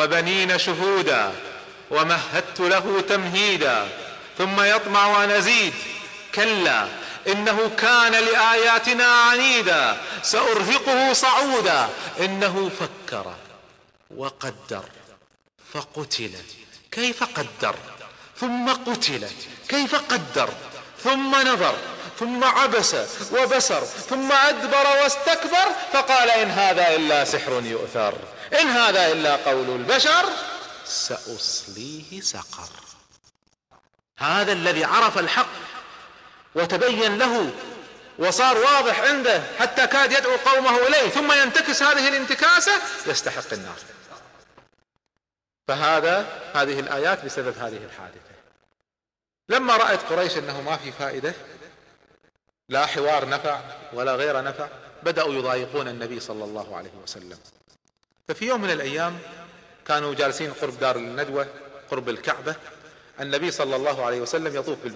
وبنين شهودا ومهدت له تمهيدا ثم يطمع أن أزيد كلا إنه كان لآياتنا عنيدا سأرهقه صعودا إنه فكر وقدر فقتل كيف قدر ثم قتل كيف قدر ثم نظر ثم عبس وبسر ثم أدبر واستكبر فقال إن هذا إلا سحر يؤثر إن هذا إلا قول البشر سأصليه سقر. هذا الذي عرف الحق وتبين له وصار واضح عنده حتى كاد يدعو قومه إليه ثم ينتكس هذه الانتكاسة يستحق النار. هذه الآيات بسبب هذه الحادثة. لما رأت قريش أنه ما في فائدة، لا حوار نفع ولا غير نفع، بدأوا يضايقون النبي صلى الله عليه وسلم. ففي يوم من الأيام كانوا جالسين قرب دار الندوة قرب الكعبة، النبي صلى الله عليه وسلم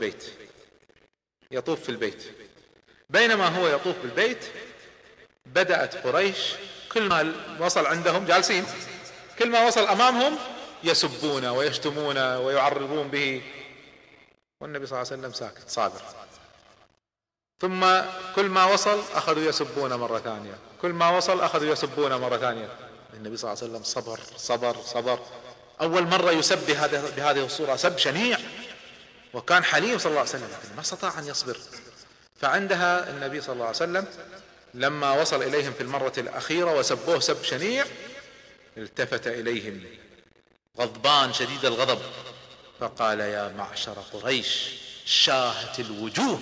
يطوف في البيت. بينما هو يطوف بالبيت بدأت قريش كل ما وصل عندهم جالسين، كل ما وصل أمامهم يسبون ويشتمون ويعرضون به، والنبي صلى الله عليه وسلم ساكت صابر. ثم كل ما وصل أخذوا يسبون مرة ثانية، كل ما وصل أخذوا يسبون مرة ثانية. النبي صلى الله عليه وسلم صبر. أول مرة يسب بهذه الصورة سب شنيع، وكان حليم صلى الله عليه وسلم، لكن ما استطاع أن يصبر. فعندها النبي صلى الله عليه وسلم لما وصل إليهم في المرة الأخيرة وسبوه سب شنيع التفت إليهم غضبان شديد الغضب فقال يا معشر قريش شاهت الوجوه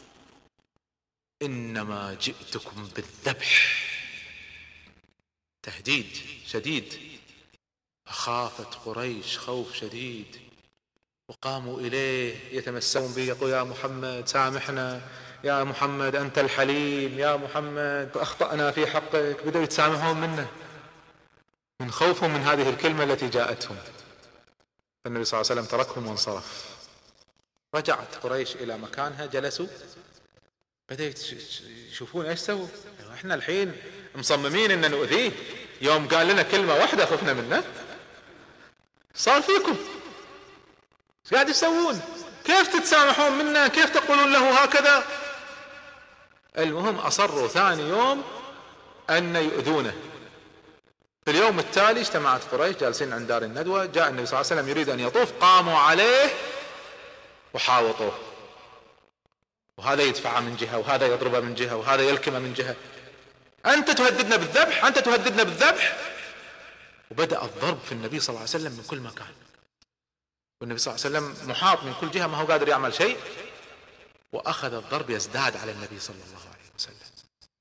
إنما جئتكم بالذبح. تهديد شديد. فخافت قريش خوف شديد وقاموا إليه يتمسون به يقول يا محمد سامحنا، يا محمد أنت الحليم، يا محمد أخطأنا في حقك. بدأوا يتسامحون منه من خوفهم من هذه الكلمة التي جاءتهم. فالنبي صلى الله عليه وسلم تركهم وانصرف. رجعت قريش إلى مكانها، جلسوا بدأوا يشوفون ايش سووا. احنا الحين مصممين ان نؤذيه، يوم قال لنا كلمة واحدة خفنا منه. صار فيكم ايش قاعد يسوون؟ كيف تتسامحون منا؟ كيف تقولون له هكذا؟ المهم أصروا ثاني يوم أن يؤذونه. في اليوم التالي اجتمعت قريش جالسين عند دار الندوة، جاء النبي صلى الله عليه وسلم يريد أن يطوف، قاموا عليه وحاوطوه، وهذا يدفعه من جهة وهذا يضربه من جهة وهذا يلكمه من جهة. أنت تهددنا بالذبح، أنت تهددنا بالذبح. وبدأ الضرب في النبي صلى الله عليه وسلم من كل مكان، والنبي صلى الله عليه وسلم محاط من كل جهة ما هو قادر يعمل شيء. وأخذ الضرب يزداد على النبي صلى الله عليه وسلم.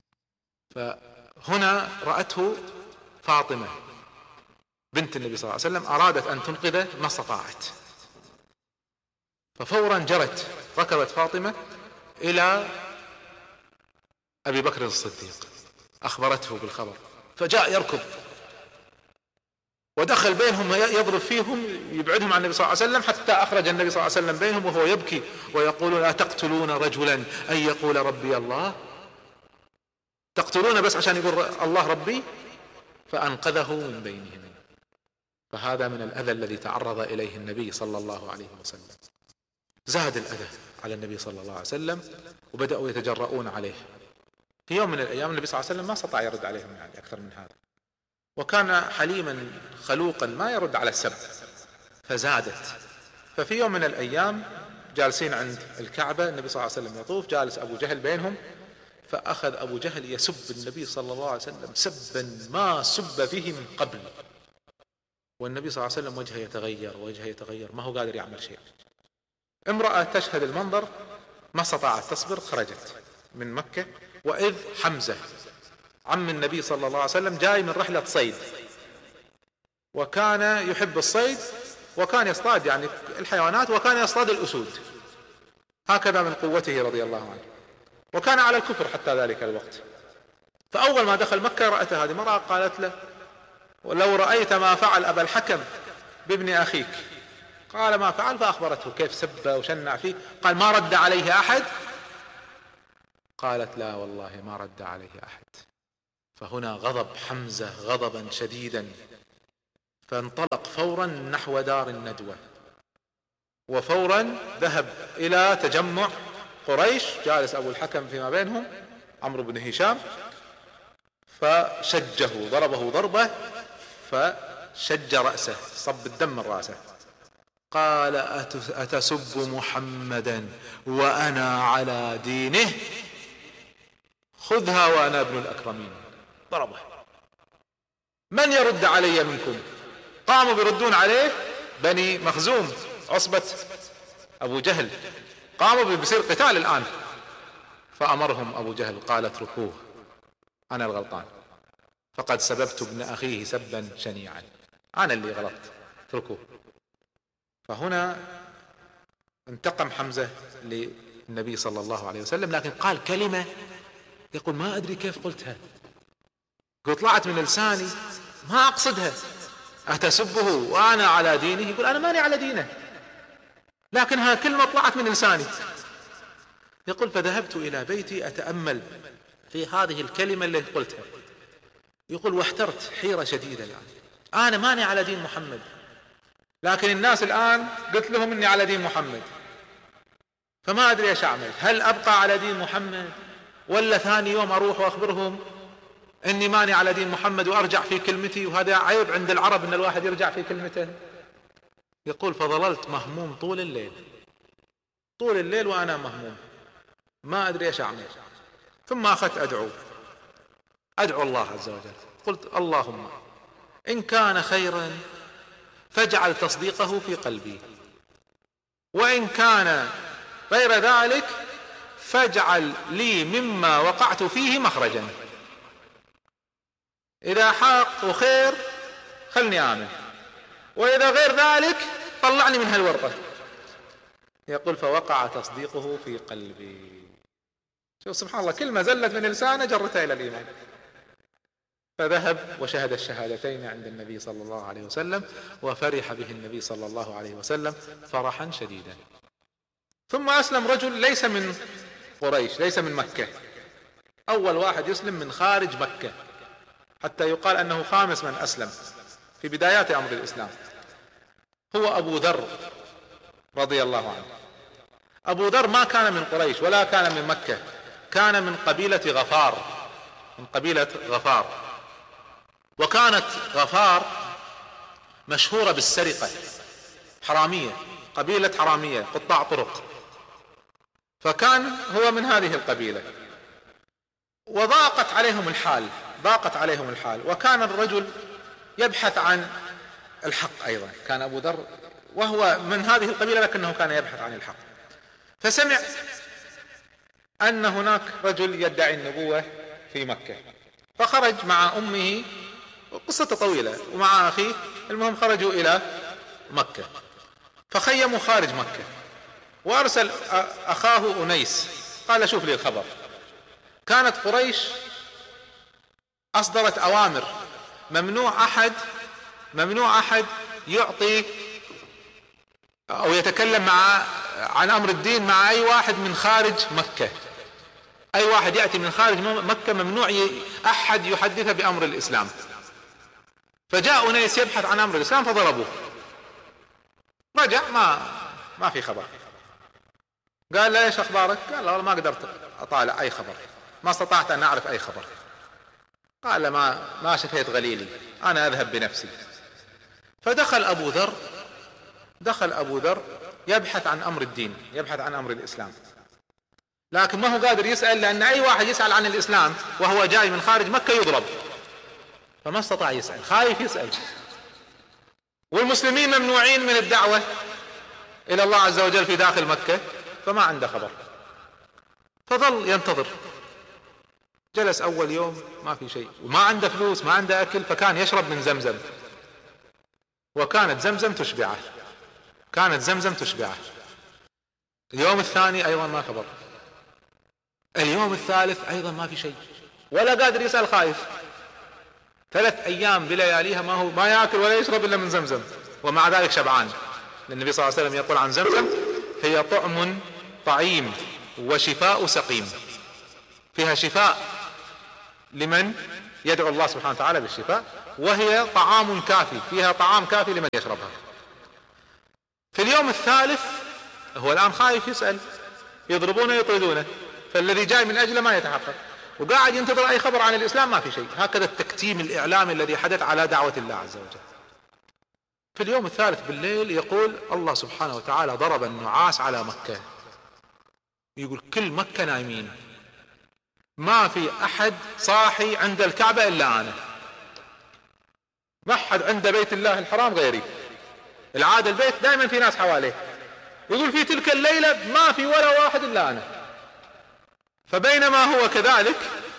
فهنا رأته فاطمة بنت النبي صلى الله عليه وسلم، أرادت أن تنقذه ما استطاعت، ففورا جرت ركضت فاطمة إلى أبي بكر الصديق أخبرته بالخبر، فجاء يركض ودخل بينهم يضرب فيهم يبعدهم عن النبي صلى الله عليه وسلم، حتى أخرج النبي صلى الله عليه وسلم بينهم وهو يبكي ويقول لا تقتلون رجلا أن يقول ربي الله، تقتلون بس عشان يقول الله ربي. فأنقذه من بينهم. فهذا من الأذى الذي تعرض إليه النبي صلى الله عليه وسلم. زاد الأذى على النبي صلى الله عليه وسلم وبدأوا يتجرؤون عليه. في يوم من الأيام النبي صلى الله عليه وسلم ما استطاع يرد عليهم يعني أكثر من هذا، وكان حليما خلوقا ما يرد على السب، فزادت. ففي يوم من الأيام جالسين عند الكعبة، النبي صلى الله عليه وسلم يطوف، جالس أبو جهل بينهم، فأخذ أبو جهل يسب النبي صلى الله عليه وسلم سبا ما سب به من قبل، والنبي صلى الله عليه وسلم وجهه يتغير ما هو قادر يعمل شيء. امرأة تشهد المنظر ما استطاعت تصبر، خرجت من مكة، وإذ حمزة عم النبي صلى الله عليه وسلم جاي من رحلة صيد، وكان يحب الصيد وكان يصطاد يعني الحيوانات، وكان يصطاد الأسود، هكذا من قوته رضي الله عنه، وكان على الكفر حتى ذلك الوقت. فأول ما دخل مكة رأت هذه المرأة قالت له ولو رأيت ما فعل أبا الحكم بابن أخيك. قال ما فعل، فأخبرته كيف سب وشنع فيه. قال ما رد عليه أحد؟ قالت لا والله ما رد عليه أحد. فهنا غضب حمزة غضبا شديدا، فانطلق فورا نحو دار الندوة، وفورا ذهب إلى تجمع قريش، جالس أبو الحكم فيما بينهم عمرو بن هشام، فشجه، ضربه ضربة فشج رأسه، صب الدم من رأسه. قال: أتسب محمدا وأنا على دينه؟ خذها وأنا ابن الأكرمين. ضربه. من يرد علي منكم؟ قاموا بيردون عليه بني مخزوم، عصبة أبو جهل، قاموا بيصير قتال الآن. فأمرهم أبو جهل، قال: اتركوه، أنا الغلطان، فقد سببت ابن أخيه سبا شنيعا، أنا اللي غلطت، اتركوه. فهنا انتقم حمزة للنبي صلى الله عليه وسلم، لكن قال كلمة يقول: ما أدري كيف قلتها، قلت طلعت من لساني ما أقصدها. أتسبه وأنا على دينه؟ يقول: أنا ماني على دينه، لكنها كلمة طلعت من لساني. يقول: فذهبت إلى بيتي أتأمل في هذه الكلمة اللي قلتها. يقول: واحترت حيرة شديدة، يعني أنا ماني على دين محمد، لكن الناس الآن قلت لهم إني على دين محمد، فما أدري ايش أعمل، هل أبقى على دين محمد ولا ثاني يوم أروح وأخبرهم إني ماني على دين محمد وأرجع في كلمتي؟ وهذا عيب عند العرب إن الواحد يرجع في كلمته. يقول: فظللت مهموم طول الليل، طول الليل وأنا مهموم، ما أدري ايش أعمل. ثم أخذت أدعو الله عز وجل، قلت: اللهم إن كان خيرا فاجعل تصديقه في قلبي، وإن كان غير ذلك فاجعل لي مما وقعت فيه مخرجا، إذا حق وخير خلني آمن، وإذا غير ذلك طلعني من هالورطة. يقول: فوقع تصديقه في قلبي. شوف سبحان الله، كلمة زلت من لسانه جرتها إلى الإيمان. فذهب وشهد الشهادتين عند النبي صلى الله عليه وسلم، وفرح به النبي صلى الله عليه وسلم فرحا شديدا. ثم أسلم رجل ليس من قريش، ليس من مكة، أول واحد يسلم من خارج مكة، حتى يقال أنه خامس من أسلم في بدايات أمر الإسلام، هو أبو ذر رضي الله عنه. أبو ذر ما كان من قريش ولا كان من مكة، كان من قبيلة غفار، من قبيلة غفار. وكانت غفار مشهورة بالسرقة، حرامية، قبيلة حرامية قطاع طرق، فكان هو من هذه القبيلة. وضاقت عليهم الحال، وكان الرجل يبحث عن الحق أيضا، كان أبو ذر وهو من هذه القبيلة لكنه كان يبحث عن الحق. فسمع أن هناك رجل يدعي النبوة في مكة، فخرج مع أمه، قصة طويلة، ومع أخيه، المهم خرجوا إلى مكة، فخيموا خارج مكة، وأرسل أخاه أنيس قال: شوف لي الخبر. كانت قريش أصدرت أوامر ممنوع أحد يعطي أو يتكلم عن أمر الدين مع أي واحد من خارج مكة، أي واحد يأتي من خارج مكة ممنوع أحد يحدث بأمر الإسلام. فجاء أنيس يبحث عن أمر الإسلام فضربوه، رجع ما في خبر. قال: لا، ايش أخبارك؟ قال: والله ما قدرت أطالع أي خبر، ما استطعت أن أعرف أي خبر. قال: ما شفيت غليلي، أنا أذهب بنفسي. فدخل أبو ذر يبحث عن أمر الدين، يبحث عن أمر الإسلام، لكن ما هو قادر يسأل، لأن أي واحد يسأل عن الإسلام وهو جاي من خارج مكة يضرب، فما استطاع يسأل، خايف يسأل. والمسلمين ممنوعين من الدعوة إلى الله عز وجل في داخل مكة، فما عنده خبر. فظل ينتظر، جلس أول يوم ما في شيء، وما عنده فلوس، ما عنده أكل، فكان يشرب من زمزم، وكانت زمزم تشبعه. اليوم الثاني أيضا ما خبر، اليوم الثالث أيضا ما في شيء، ولا قادر يسأل، خايف. 3 أيام بلياليها ما يأكل ولا يشرب إلا من زمزم، ومع ذلك شبعان. النبي صلى الله عليه وسلم يقول عن زمزم: هي طعم طعيم وشفاء سقيم، فيها شفاء لمن يدعو الله سبحانه وتعالى بالشفاء، وهي طعام كافي، فيها طعام كافي لمن يشربها. في اليوم الثالث هو الآن خايف يسأل، يضربونه يطردونه، فالذي جاي من أجله ما يتحقق، وقاعد ينتظر أي خبر عن الإسلام ما في شيء. هكذا التكتيم الإعلامي الذي حدث على دعوة الله عز وجل. في اليوم الثالث بالليل يقول الله سبحانه وتعالى ضرب النعاس على مكة، يقول كل مكة نايمين، ما في أحد صاحي عند الكعبة إلا أنا، ما أحد عند بيت الله الحرام غيري، العادة البيت دائما في ناس حواليه. يقول في تلك الليلة ما في ولا واحد إلا أنا. فبينما هو كذلك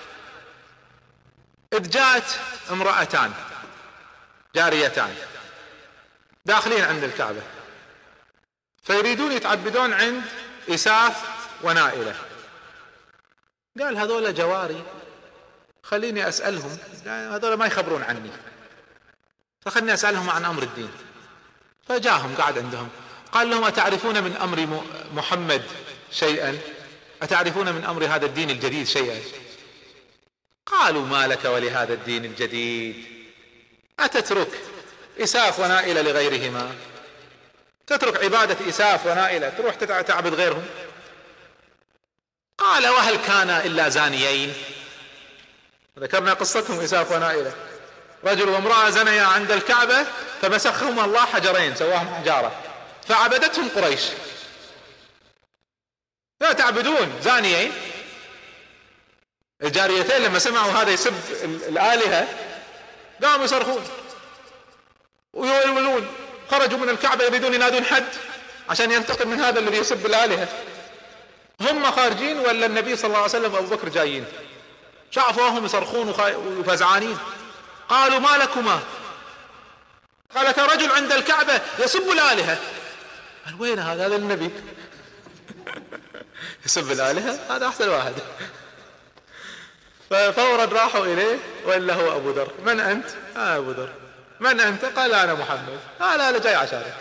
إذ جاءت امرأتان جاريتان داخلين عند الكعبة، فيريدون يتعبدون عند إساف ونائلة. قال هذول جواري خليني أسألهم، هذول ما يخبرون عني، فخلني أسألهم عن أمر الدين. فجاهم قاعد عندهم، قال لهم أتعرفون من أمر محمد شيئا؟ أتعرفون من أمر هذا الدين الجديد شيئا؟ قالوا ما لك ولهذا الدين الجديد؟ أتترك إساف ونائلة لغيرهما؟ تترك عبادة إساف ونائلة تروح تعبد غيرهم؟ قال وهل كان إلا زانيين؟ ذكرنا قصتهم إساف ونائلة، رجل وامرأة زنيا عند الكعبة فمسخهم الله حجرين، سواهم حجارة، فعبدتهم قريش. لا تعبدون زانيين؟ الجاريتين لما سمعوا هذا يسب الآلهة قاموا يصرخون ويولون، خرجوا من الكعبة يريدون ينادون حد عشان ينتقم من هذا الذي يسب الآلهة. هم خارجين ولا النبي صلى الله عليه وسلم وأبو بكر جايين، شافوهم يصرخون وفزعانين. قالوا ما لكما؟ قالت رجل عند الكعبة يسب الآلهة. قال وين هذا النبي يسب الآلهة؟ هذا أحسن واحد. ففورا راحوا إليه وإلا هو أبو ذر. من أنت؟ أبو ذر. من أنت؟ قال أنا محمد. قال أنا جاي عشانك.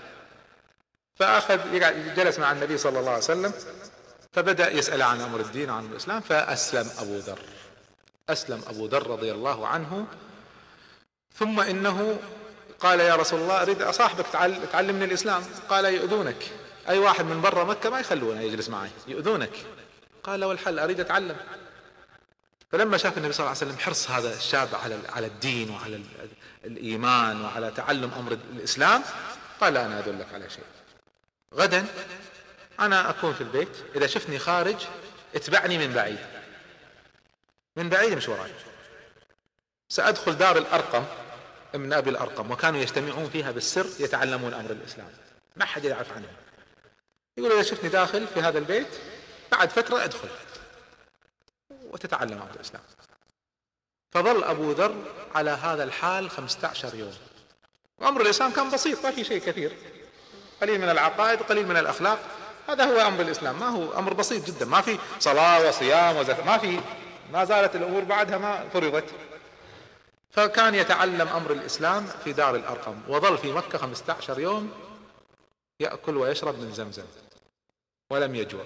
فأخذ جلس مع النبي صلى الله عليه وسلم، فبدأ يسأل عن أمر الدين وعن الإسلام، فأسلم أبو ذر. أسلم أبو ذر رضي الله عنه. ثم إنه قال يا رسول الله أريد أصاحبك تعلمني الإسلام. قال يؤذونك، أي واحد من برا مكة ما يخلونه يجلس معي، يؤذونك. قال والحل أريد أتعلم. فلما شاف النبي صلى الله عليه وسلم حرص هذا الشاب على الدين وعلى الإيمان وعلى تعلم أمر الإسلام، قال أنا أدلك على شيء، غدا أنا أكون في البيت، إذا شفتني خارج اتبعني من بعيد، من بعيد مش وراي. سأدخل دار الأرقم ابن أبي الأرقم، وكانوا يجتمعون فيها بالسر يتعلمون أمر الإسلام، ما حد يعرف عنهم. يقول إذا شفتني داخل في هذا البيت بعد فترة ادخل وتتعلم أمر الإسلام. فظل أبو ذر على هذا الحال 15 يوم. وأمر الإسلام كان بسيط، ما في شيء كثير، قليل من العقائد قليل من الأخلاق، هذا هو أمر الإسلام، ما هو أمر بسيط جدا، ما في صلاة وصيام وزكاة، ما زالت الأمور بعدها ما فرضت. فكان يتعلم أمر الإسلام في دار الأرقم، وظل في مكة 15 يوم يأكل ويشرب من زمزم ولم يجوع.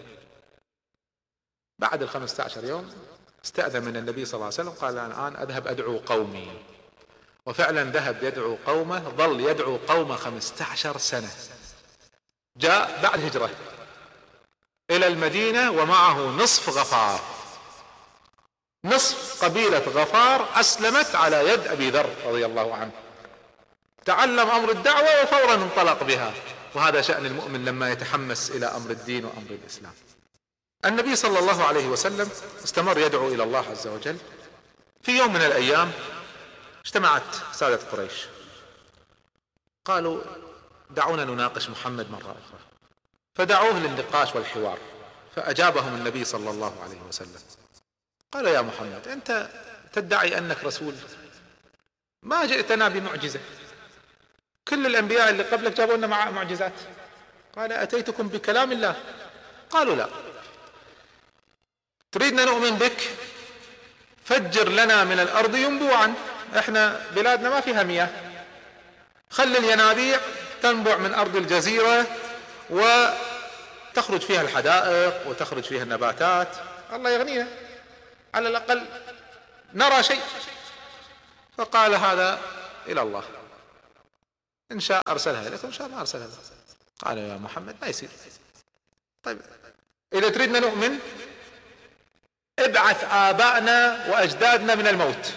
بعد 15 يوم استأذن من النبي صلى الله عليه وسلم، قال الآن أذهب أدعو قومي. وفعلا ذهب يدعو قومه، ظل يدعو قومه 15 سنة. جاء بعد هجرة إلى المدينة ومعه نصف غفار، نصف قبيلة غفار أسلمت على يد أبي ذر رضي الله عنه. تعلم أمر الدعوة وفورا انطلق بها. وهذا شأن المؤمن لما يتحمس إلى أمر الدين وأمر الإسلام. النبي صلى الله عليه وسلم استمر يدعو إلى الله عز وجل. في يوم من الأيام اجتمعت سادة قريش، قالوا دعونا نناقش محمد مرة أخرى، فدعوه للنقاش والحوار. فأجابهم النبي صلى الله عليه وسلم، قال يا محمد أنت تدعي أنك رسول، ما جئتنا بمعجزة، كل الأنبياء اللي قبلك جابوا لنا معجزات. قال أتيتكم بكلام الله. قالوا لا. تريدنا نؤمن بك؟ فجر لنا من الأرض ينبوعا، احنا بلادنا ما فيها مياه، خلي الينابيع تنبع من أرض الجزيرة وتخرج فيها الحدائق وتخرج فيها النباتات، الله يغنينا، على الأقل نرى شيء. فقال هذا إلى الله، إن شاء أرسلها لك وإن شاء ما أرسلها لك. قال يا محمد ما يصير. طيب إذا تريدنا نؤمن ابعث آبائنا وأجدادنا من الموت،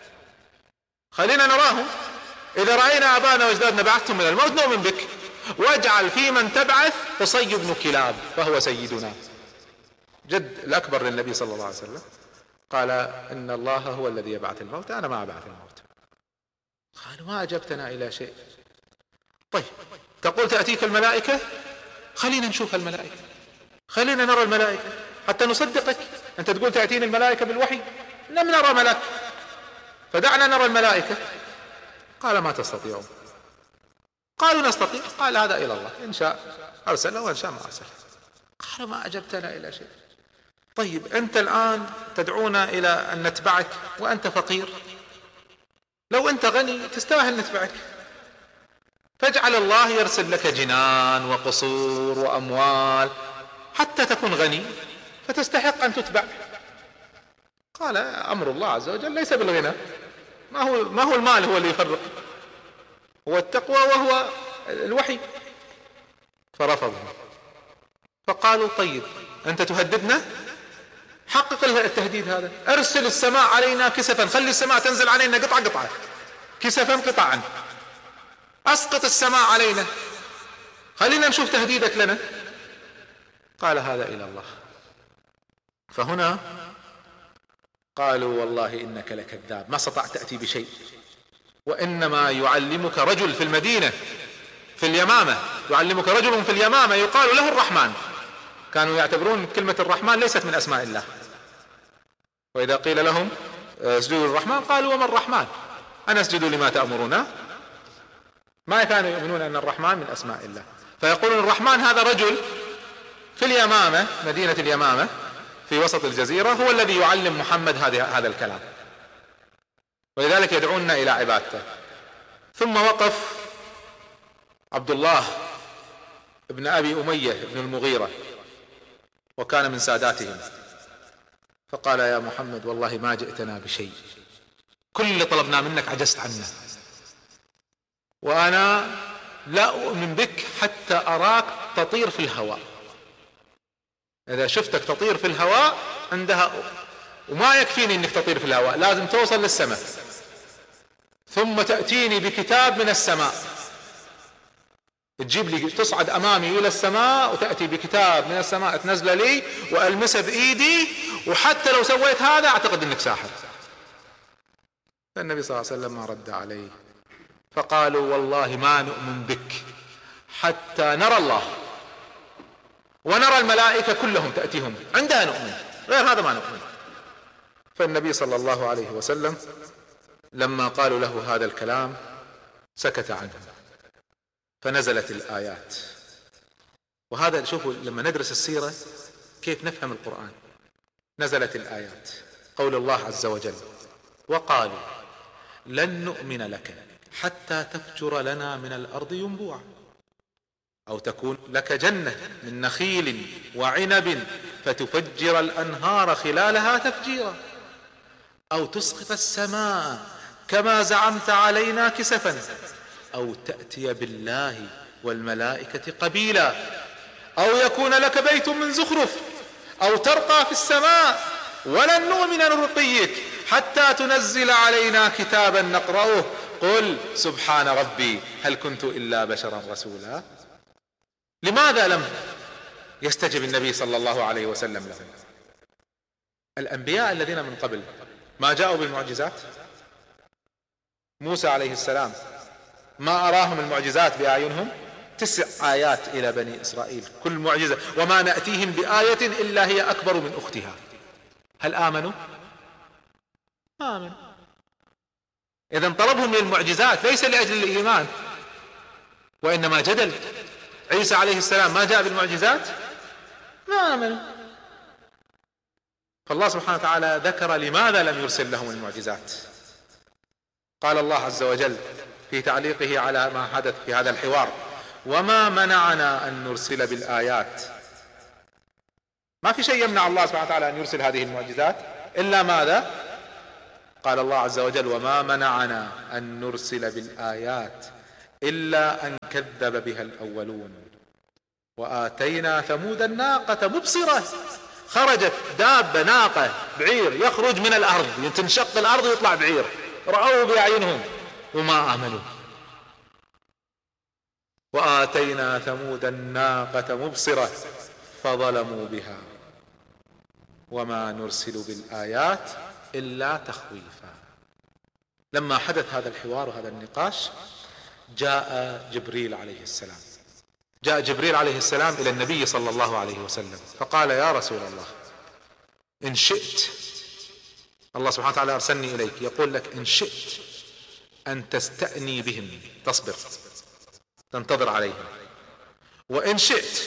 خلينا نراهم، إذا رأينا آبائنا وأجدادنا بعثتهم من الموت نؤمن بك، واجعل في من تبعث قصي بن كلاب فهو سيدنا، جد الأكبر للنبي صلى الله عليه وسلم. قال إن الله هو الذي يبعث الموت، أنا ما أبعث الموت. قالوا ما أجبتنا إلى شيء. طيب تقول تأتيك الملائكة، خلينا نشوف الملائكة، خلينا نرى الملائكة حتى نصدقك. أنت تقول تأتيني الملائكة بالوحي، لم نرى ملك، فدعنا نرى الملائكة. قال ما تستطيعون. قالوا نستطيع. قال هذا إلى الله، إن شاء أرسله وإن شاء ما أرسله. قال ما أجبتنا إلى شيء. طيب أنت الآن تدعونا إلى أن نتبعك وأنت فقير، لو أنت غني تستاهل نتبعك، فاجعل الله يرسل لك جنان وقصور وأموال حتى تكون غني فتستحق أن تتبع. قال أمر الله عز وجل ليس بالغنى، ما هو المال هو اللي يفرق، هو التقوى وهو الوحي. فرفضوا. فقالوا طيب أنت تهددنا، حقق التهديد هذا، ارسل السماء علينا كسفا، خلي السماء تنزل علينا قطعة قطعة، كسفا قطعا، اسقط السماء علينا، خلينا نشوف تهديدك لنا. قال هذا إلى الله. فهنا قالوا والله إنك لكذاب، ما استطعت تأتي بشيء، وإنما يعلمك رجل في المدينة في اليمامة، يعلمك رجل في اليمامة يقال له الرحمن. كانوا يعتبرون كلمة الرحمن ليست من أسماء الله، وإذا قيل لهم اسجدوا للرحمن قالوا وما الرحمن، أنا اسجد لما تأمرنا. ما كانوا يؤمنون أن الرحمن من أسماء الله، فيقولون الرحمن هذا رجل في اليمامة، مدينة اليمامة في وسط الجزيرة، هو الذي يعلم محمد هذا الكلام، ولذلك يدعونا إلى عبادته. ثم وقف عبد الله ابن أبي أمية ابن المغيرة، وكان من ساداتهم، فقال يا محمد والله ما جئتنا بشيء، كل اللي طلبنا منك عجزت عنه، وأنا لا أؤمن بك حتى أراك تطير في الهواء. إذا شفتك تطير في الهواء عندها، وما يكفيني أنك تطير في الهواء، لازم توصل للسماء، ثم تأتيني بكتاب من السماء، تجيب لي، تصعد أمامي إلى السماء وتأتي بكتاب من السماء تنزل لي وألمسه بإيدي، وحتى لو سويت هذا أعتقد أنك ساحر. فالنبي صلى الله عليه وسلم ما رد عليه، فقالوا والله ما نؤمن بك حتى نرى الله ونرى الملائكة كلهم تأتيهم، عندها نؤمن، غير هذا ما نؤمن. فالنبي صلى الله عليه وسلم لما قالوا له هذا الكلام سكت عنهم، فنزلت الآيات. وهذا شوفوا لما ندرس السيرة كيف نفهم القرآن. نزلت الآيات، قول الله عز وجل وقالوا لن نؤمن لك حتى تفجر لنا من الأرض ينبوعا، أو تكون لك جنة من نخيل وعنب فتفجر الأنهار خلالها تفجيرا، أو تسقط السماء كما زعمت علينا كسفا، أو تأتي بالله والملائكة قبيلا، أو يكون لك بيت من زخرف، أو ترقى في السماء، ولن نؤمن لرقيك حتى تنزل علينا كتابا نقرأه، قل سبحان ربي هل كنت إلا بشرا رسولا. لماذا لم يستجب النبي صلى الله عليه وسلم لهم؟ الأنبياء الذين من قبل ما جاءوا بالمعجزات، موسى عليه السلام ما أراهم المعجزات بأعينهم، 9 آيات إلى بني إسرائيل، كل معجزة وما نأتيهم بآية إلا هي أكبر من أختها. هل آمنوا؟ ما آمنوا. إذن طلبهم للمعجزات ليس لأجل الإيمان، وإنما جدل. عيسى عليه السلام ما جاء بالمعجزات، ما آمنوا. فالله سبحانه وتعالى ذكر لماذا لم يرسل لهم المعجزات. قال الله عز وجل في تعليقه على ما حدث في هذا الحوار وما منعنا أن نرسل بالآيات. ما في شيء يمنع الله سبحانه وتعالى أن يرسل هذه المعجزات إلا ماذا؟ قال الله عز وجل: وما منعنا أن نرسل بالآيات إلا أن كذب بها الأولون وآتينا ثمود الناقة مبصرة. خرجت دابة، ناقة، بعير، يخرج من الأرض، تنشق الأرض ويطلع بعير، رأوه بأعينهم وما آمنوا. وآتينا ثمود الناقة مبصرة فظلموا بها وما نرسل بالآيات إلا تخويفا. لما حدث هذا الحوار وهذا النقاش، جاء جبريل عليه السلام. جاء جبريل عليه السلام إلى النبي صلى الله عليه وسلم فقال: يا رسول الله، إن شئت، الله سبحانه وتعالى أرسلني إليك يقول لك: إن شئت أن تستأني بهم، تصبر، تنتظر عليهم، وإن شئت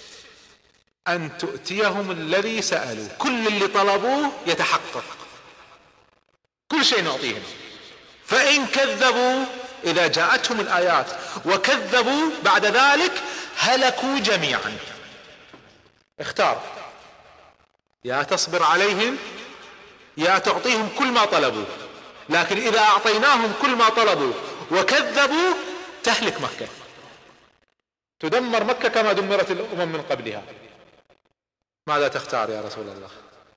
أن تؤتيهم الذي سألوا، كل اللي طلبوه يتحقق، كل شيء نعطيهم. فإن كذبوا، إذا جاءتهم الآيات وكذبوا بعد ذلك هلكوا جميعا. اختار: يا تصبر عليهم يا تعطيهم كل ما طلبوا، لكن إذا أعطيناهم كل ما طلبوا وكذبوا تهلك مكة، تدمر مكة كما دمرت الأمم من قبلها. ماذا تختار يا رسول الله؟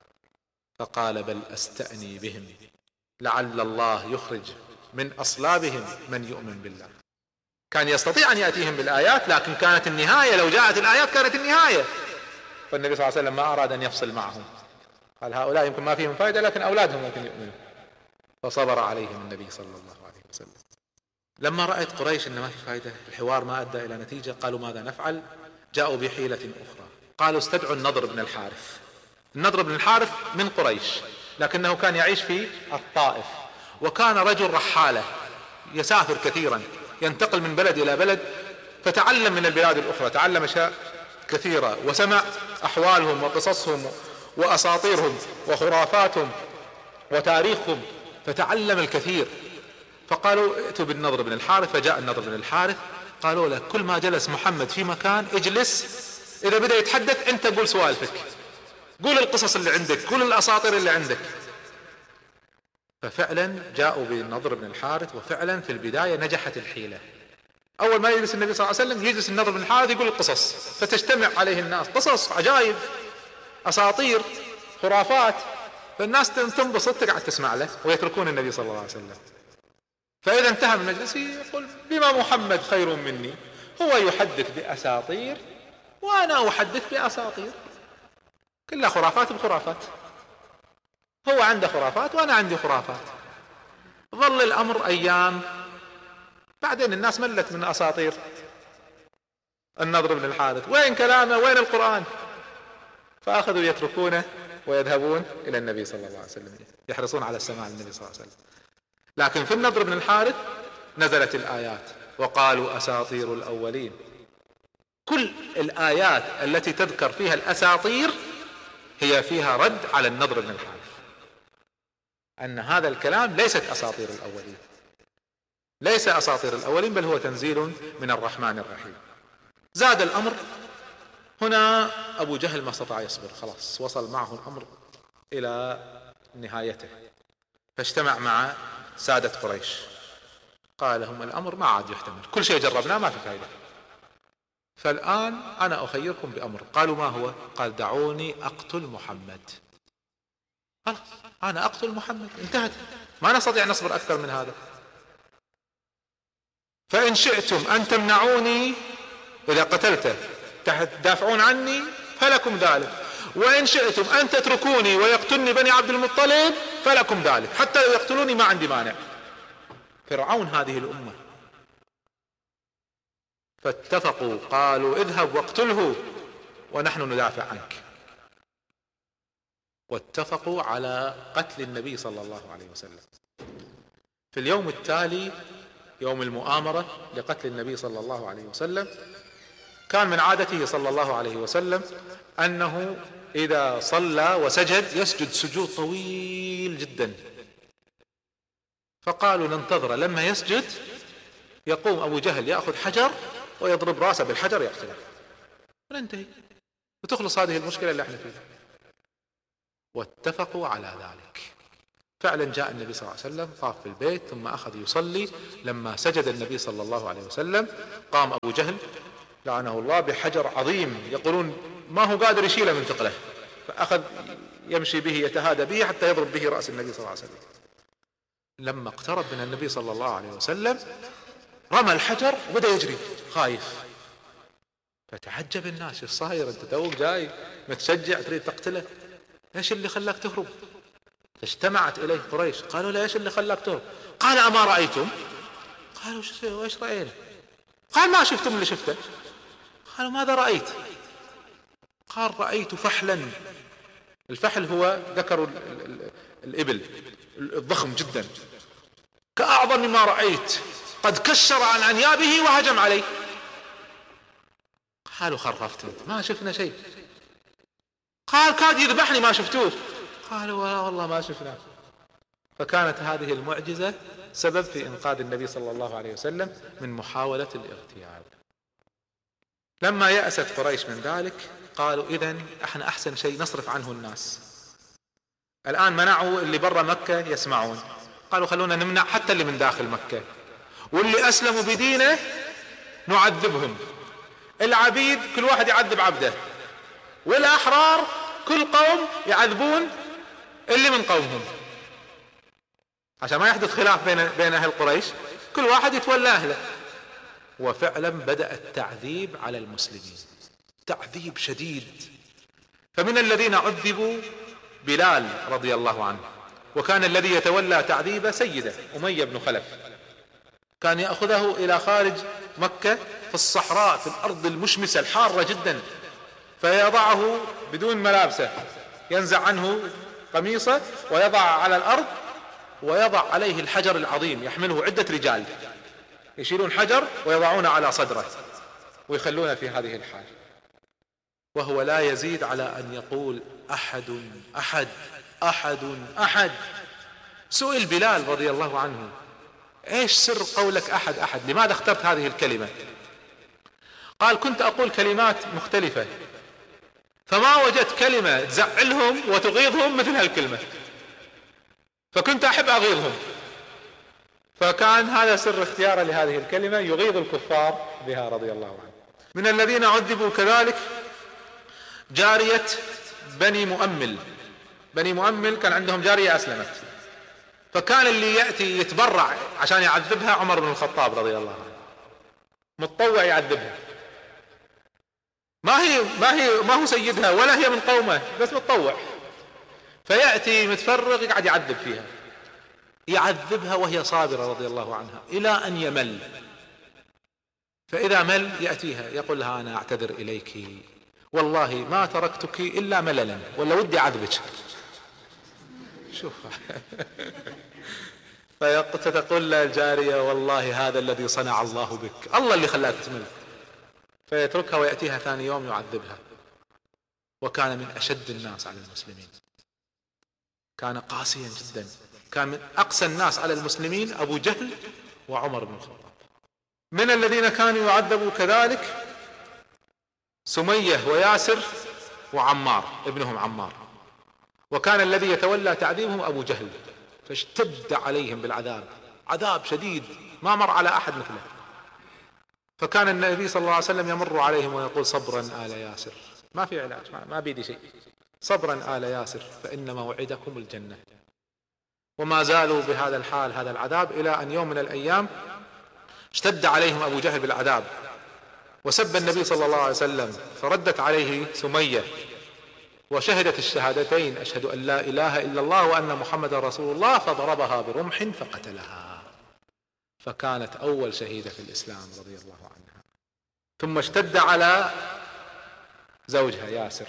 فقال: بل أستأني بهم لعل الله يخرج من أصلابهم من يؤمن بالله. كان يستطيع أن يأتيهم بالآيات، لكن كانت النهاية، لو جاءت الآيات كانت النهاية. فالنبي صلى الله عليه وسلم ما أراد أن يفصل معهم، قال: هؤلاء يمكن ما فيهم فائدة لكن أولادهم ممكن يؤمنوا. فصبر عليهم النبي صلى الله عليه وسلم. لما رأت قريش أن ما في فائدة، الحوار ما أدى إلى نتيجة، قالوا: ماذا نفعل؟ جاءوا بحيلة أخرى، قالوا: استدعوا النضر بن الحارث. النضر بن الحارث من قريش، لكنه كان يعيش في الطائف، وكان رجل رحالة يسافر كثيرا، ينتقل من بلد إلى بلد، فتعلم من البلاد الأخرى، تعلم أشياء كثيرة، وسمع أحوالهم وقصصهم وأساطيرهم وخرافاتهم وتاريخهم، فتعلم الكثير. فقالوا: ائتوا بالنضر بن الحارث. فجاء النضر بن الحارث، قالوا له: كل ما جلس محمد في مكان اجلس، إذا بدأ يتحدث أنت قول سوالفك، قول القصص اللي عندك، قول الأساطير اللي عندك. ففعلا جاءوا بالنضر بن الحارث، وفعلا في البداية نجحت الحيلة. أول ما يجلس النبي صلى الله عليه وسلم يجلس النضر بن الحارث يقول القصص، فتجتمع عليه الناس، قصص عجائب، أساطير، خرافات، فالناس تنبسط تقعد تسمع له ويتركون النبي صلى الله عليه وسلم. فإذا انتهى من مجلسه يقول: بما محمد خير مني، هو يحدث بأساطير وأنا أحدث بأساطير، كلها خرافات بخرافات، هو عنده خرافات وأنا عندي خرافات. ظل الأمر أيام، بعدين الناس ملت من أساطير النضر بن الحارث، وين كلامه، وين القرآن؟ فأخذوا يتركونه ويذهبون إلى النبي صلى الله عليه وسلم، يحرصون على السماع للنبي صلى الله عليه وسلم. لكن في النضر بن الحارث نزلت الآيات، وقالوا: أساطير الأولين. كل الآيات التي تذكر فيها الأساطير هي فيها رد على النضر بن الحارث، أن هذا الكلام ليست أساطير الأولين، ليس أساطير الأولين، بل هو تنزيل من الرحمن الرحيم. زاد الأمر هنا، أبو جهل ما استطاع يصبر، خلاص وصل معه الأمر إلى نهايته، فاجتمع مع سادة قريش، قال لهم: الأمر ما عاد يحتمل، كل شيء جربناه ما في فائدة، فالآن أنا أخيركم بأمر. قالوا: ما هو؟ قال: دعوني أقتل محمد. خلاص أنا أقتل محمد، انتهت، ما نستطيع نصبر أكثر من هذا. فإن شئتم أن تمنعوني إذا قتلته تدافعون عني فلكم ذلك، وإن شئتم أن تتركوني ويقتلني بني عبد المطلب فلكم ذلك، حتى لو يقتلوني ما عندي مانع. فرعون هذه الأمة. فاتفقوا، قالوا: اذهب واقتله ونحن ندافع عنك. واتفقوا على قتل النبي صلى الله عليه وسلم. في اليوم التالي، يوم المؤامرة لقتل النبي صلى الله عليه وسلم، كان من عادته صلى الله عليه وسلم أنه إذا صلى وسجد يسجد سجود طويل جدا، فقالوا: ننتظر لما يسجد يقوم أبو جهل يأخذ حجر ويضرب راسه بالحجر يقتله، وننتهي وتخلص هذه المشكلة اللي احنا فيها. واتفقوا على ذلك. فعلا جاء النبي صلى الله عليه وسلم طاف في البيت ثم أخذ يصلي. لما سجد النبي صلى الله عليه وسلم قام أبو جهل لعنه الله بحجر عظيم، يقولون ما هو قادر يشيله من ثقله، فأخذ يمشي به يتهادى به حتى يضرب به رأس النبي صلى الله عليه وسلم. لما اقترب من النبي صلى الله عليه وسلم رمى الحجر وبدأ يجري خايف. فتعجب الناس، ايش صاير؟ انت توك جاي متشجع تريد تقتله، ايش اللي خلاك تهرب؟ اجتمعت اليه قريش قالوا له ايش اللي خلاك تهرب؟ قال اما رأيتم؟ قالوا ايش رأينا؟ قال ما شفتم اللي شفته. قالوا ماذا رأيت؟ قال رأيت فحلا. الفحل هو ذكر الإبل الضخم جدا، كأعظم ما رأيت، قد كشر عن أنيابه وهجم عليه. قالوا خرفت انت، ما شفنا شيء. قال كاد يذبحني ما شفتوه. قالوا والله ما شفناه. فكانت هذه المعجزة سبب في إنقاذ النبي صلى الله عليه وسلم من محاولة الاغتيال. لما يأست قريش من ذلك قالوا إذن احنا أحسن شيء نصرف عنه الناس. الآن منعوا اللي برا مكة يسمعون، قالوا خلونا نمنع حتى اللي من داخل مكة، واللي أسلموا بدينه نعذبهم. العبيد كل واحد يعذب عبده، والأحرار كل قوم يعذبون اللي من قومهم، عشان ما يحدث خلاف بين أهل قريش، كل واحد يتولى أهله. وفعلا بدأ التعذيب على المسلمين، تعذيب شديد. فمن الذين عذبوا بلال رضي الله عنه، وكان الذي يتولى تعذيبه سيده أمية بن خلف، كان يأخذه إلى خارج مكة في الصحراء في الأرض المشمسة الحارة جدا، فيضعه بدون ملابسه، ينزع عنه قميصه ويضع على الأرض، ويضع عليه الحجر العظيم يحمله عدة رجال، يشيلون حجر ويضعونه على صدره ويخلونه في هذه الحال، وهو لا يزيد على أن يقول أحد أحد أحد أحد. سئل بلال رضي الله عنه ايش سر قولك أحد أحد؟ لماذا اخترت هذه الكلمة؟ قال كنت أقول كلمات مختلفة فما وجدت كلمة تزعلهم وتغيظهم مثل هالكلمة، فكنت أحب أغيظهم، فكان هذا سر اختياره لهذه الكلمة يغيظ الكفار بها رضي الله عنه. من الذين عذبوا كذلك جارية بني مؤمل. بني مؤمل كان عندهم جارية أسلمت، فكان اللي يأتي يتبرع عشان يعذبها عمر بن الخطاب رضي الله عنه، متطوع يعذبها، ما هو سيدها ولا هي من قومه، بس متطوع، فيأتي متفرغ يقعد يعذب فيها، يعذبها وهي صابرة رضي الله عنها إلى أن يمل. فإذا مل يأتيها يقول لها أنا أعتذر إليك، والله ما تركتك إلا مللا، ولا ودي أعذبك. شوف فتقول له الجارية والله هذا الذي صنع الله بك، الله اللي خلاك تمل، فيتركها ويأتيها ثاني يوم يعذبها. وكان من أشد الناس على المسلمين، كان قاسيا جدا، كان من أقسى الناس على المسلمين أبو جهل وعمر بن الخطاب. من الذين كانوا يعذبوا كذلك سمية وياسر وعمار ابنهم عمار، وكان الذي يتولى تعذيبهم أبو جهل، فاشتد عليهم بالعذاب، عذاب شديد ما مر على أحد مثله. فكان النبي صلى الله عليه وسلم يمر عليهم ويقول صبرا آل ياسر، ما في علاج، ما بيدي شيء، صبرا آل ياسر فإن موعدكم الجنة. وما زالوا بهذا الحال هذا العذاب إلى أن يوم من الأيام اشتد عليهم أبو جهل بالعذاب، وسب النبي صلى الله عليه وسلم، فردت عليه سمية وشهدت الشهادتين أشهد أن لا إله إلا الله وأن محمد رسول الله، فضربها برمح فقتلها، فكانت أول شهيدة في الإسلام رضي الله عنها. ثم اشتد على زوجها ياسر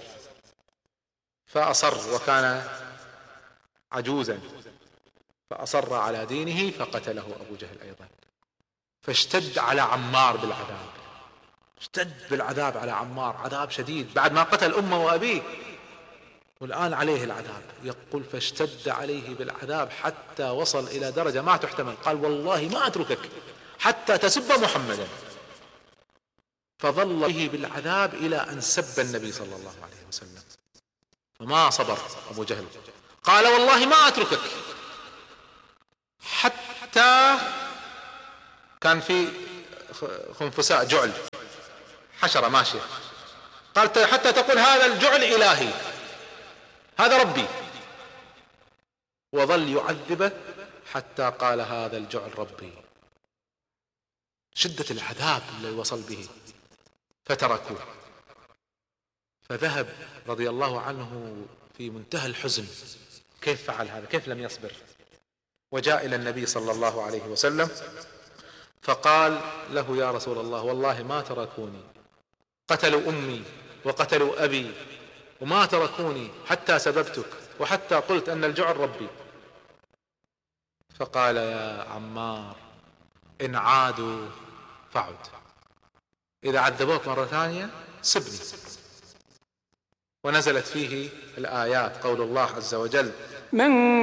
فأصر، وكان عجوزا، فأصر على دينه فقتله أبو جهل أيضا. فاشتد على عمار بالعذاب، اشتد بالعذاب على عمار، عذاب شديد بعد ما قتل أمه وأبيه، والآن عليه العذاب. يقول فاشتد عليه بالعذاب حتى وصل إلى درجة ما تحتمل، قال والله ما أتركك حتى تسب محمدا، فظل به بالعذاب إلى أن سب النبي صلى الله عليه وسلم، فما صبر أبو جهل، قال والله ما أتركك حتى كان في خنفساء جعل، حشرة ماشية، قال حتى تقول هذا الجعل إلهي، هذا ربي، وظل يعذبه حتى قال هذا الجعل ربي. شدة العذاب الذي وصل به، فتركوه. فذهب رضي الله عنه في منتهى الحزن، كيف فعل هذا؟ كيف لم يصبر؟ وجاء إلى النبي صلى الله عليه وسلم فقال له: يا رسول الله، والله ما تركوني، قتلوا أمي وقتلوا أبي وما تركوني حتى سببتك وحتى قلت أن الجعل ربي. فقال: يا عمار، إن عادوا فعد، إذا عذبوك مرة ثانية سبني. ونزلت فيه الآيات، قول الله عز وجل: من